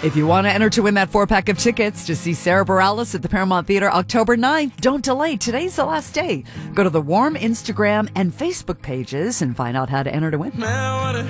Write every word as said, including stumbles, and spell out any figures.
If you want to enter to win that four-pack of tickets to see Sarah Bareilles at the Paramount Theater October ninth, don't delay. Today's the last day. Go to the Warm Instagram and Facebook pages and find out how to enter to win.